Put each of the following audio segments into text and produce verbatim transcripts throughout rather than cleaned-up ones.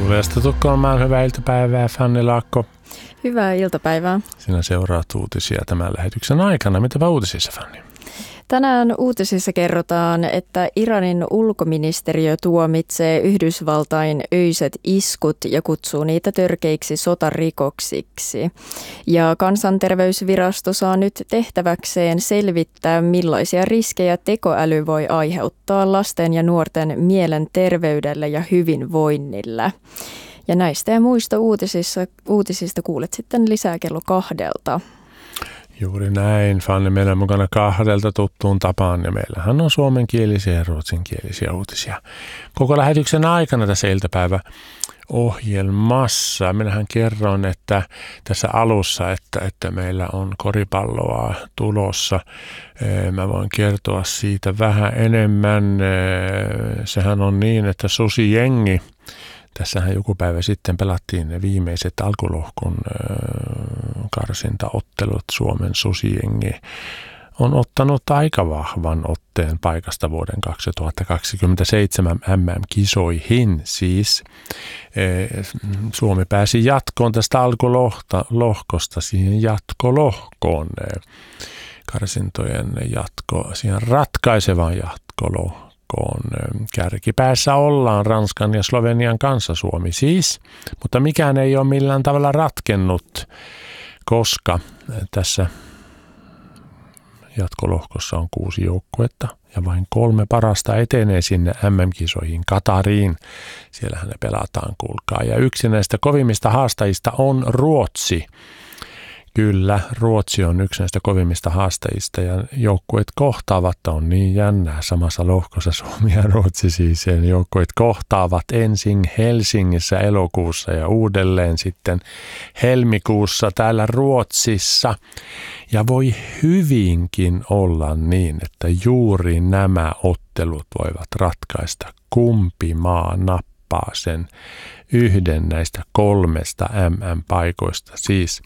Ilvestä Tukholmaan, hyvää iltapäivää, Fanny Laakko. Hyvää iltapäivää. Sinä seuraat uutisia tämän lähetyksen aikana. Mitäpä uutisissa, Fanny? Tänään uutisissa kerrotaan, että Iranin ulkoministeriö tuomitsee Yhdysvaltain öiset iskut ja kutsuu niitä törkeiksi sotarikoksiksi. Ja kansanterveysvirasto saa nyt tehtäväkseen selvittää, millaisia riskejä tekoäly voi aiheuttaa lasten ja nuorten mielenterveydelle ja hyvinvoinnille. Ja näistä ja muista uutisista, uutisista kuulet sitten lisää kello kahdelta. Juuri näin, Fanny. Meillä on mukana kahdelta tuttuun tapaan ja meillähän on suomenkielisiä ja ruotsinkielisiä uutisia koko lähetyksen aikana tässä iltapäiväohjelmassa. Minähän kerron, että tässä alussa, että, että meillä on koripalloa tulossa. Mä voin kertoa siitä vähän enemmän. Sehän on niin, että Susi-jengi, tässähän joku päivä sitten pelattiin ne viimeiset alkulohkon karsintaottelut. Suomen Susi-jengi on ottanut aika vahvan otteen paikasta vuoden kaksituhattakaksikymmentäseitsemän M M-kisoihin. Siis Suomi pääsi jatkoon tästä alkulohkosta siihen jatkolohkoon, karsintojen jatko, siihen ratkaisevaan jatkolohkoon. Kärkipäässä ollaan Ranskan ja Slovenian kanssa, Suomi siis, mutta mikään ei ole millään tavalla ratkennut, koska tässä jatkolohkossa on kuusi joukkuetta ja vain kolme parasta etenee sinne M M-kisoihin Katariin. Siellähän ne pelataan, kuulkaa. Ja yksi näistä kovimmista haastajista on Ruotsi. Kyllä, Ruotsi on yksi näistä kovimmista haastajista ja joukkueet kohtaavat, on niin jännää samassa lohkossa Suomi ja Ruotsi siis. Joukkueet kohtaavat ensin Helsingissä elokuussa ja uudelleen sitten helmikuussa täällä Ruotsissa. Ja voi hyvinkin olla niin, että juuri nämä ottelut voivat ratkaista, kumpi maa nappaa sen yhden näistä kolmesta M M-paikoista. Siis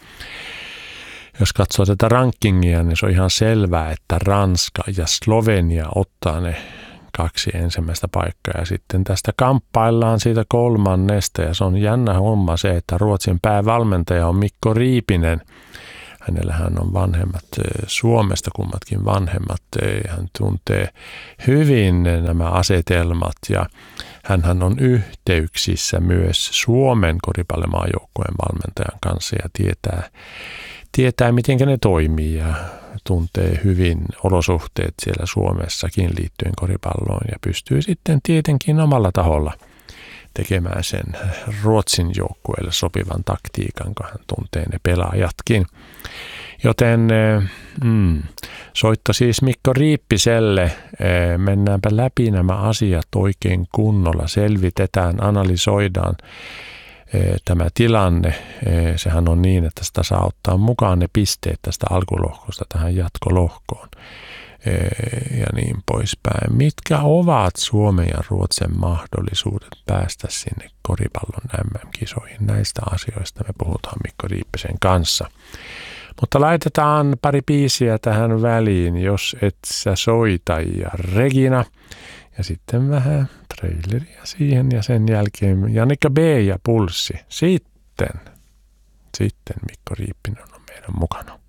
jos katsoo tätä rankingia, niin se on ihan selvää, että Ranska ja Slovenia ottaa ne kaksi ensimmäistä paikkaa ja sitten tästä kamppaillaan siitä kolmannesta ja se on jännä homma se, että Ruotsin päävalmentaja on Mikko Riipinen. Hänellähän on vanhemmat Suomesta, kummatkin vanhemmat. Hän tuntee hyvin nämä asetelmat ja hänhän on yhteyksissä myös Suomen koripallomaajoukkueen valmentajan kanssa ja tietää, tietää miten ne toimii ja tuntee hyvin olosuhteet siellä Suomessakin liittyen koripalloon ja pystyy sitten tietenkin omalla taholla tekemään sen Ruotsin joukkueelle sopivan taktiikan, kun hän tuntee ne pelaajatkin. Joten mm, soitto siis Mikko Riippiselle. Mennäänpä läpi nämä asiat oikein kunnolla. Selvitetään, analysoidaan tämä tilanne. Sehän on niin, että sitä saa ottaa mukaan ne pisteet tästä alkulohkosta tähän jatkolohkoon. Ja niin poispäin. Mitkä ovat Suomen ja Ruotsin mahdollisuudet päästä sinne koripallon M M-kisoihin? Näistä asioista me puhutaan Mikko Riippisen kanssa. Mutta laitetaan pari biisiä tähän väliin, jos et sä soita ja Regina. Ja sitten vähän traileria siihen ja sen jälkeen Jannikka B ja Pulssi. Sitten, sitten Mikko Riippinen on meidän mukana.